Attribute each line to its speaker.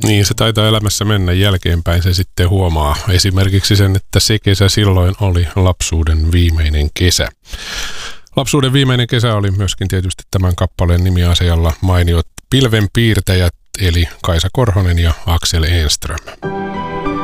Speaker 1: Niin, se taitaa elämässä mennä jälkeenpäin, se sitten huomaa. Esimerkiksi sen, että se kesä silloin oli lapsuuden viimeinen kesä. Lapsuuden viimeinen kesä oli myöskin tietysti tämän kappaleen nimiasialla mainiot pilvenpiirtäjät, eli Kaisa Korhonen ja Aksel Enström.